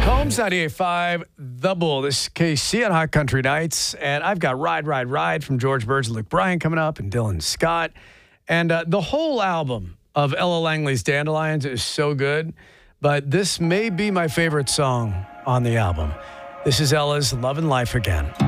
Combs 98.5, The Bull. This is KC on Hot Country Nights. And I've got Ride, Ride, Ride from George Burns and Luke Bryan coming up, and Dylan Scott. And the whole album of Ella Langley's Dandelions is so good, but this may be my favorite song on the album. This is Ella's Love and Life Again.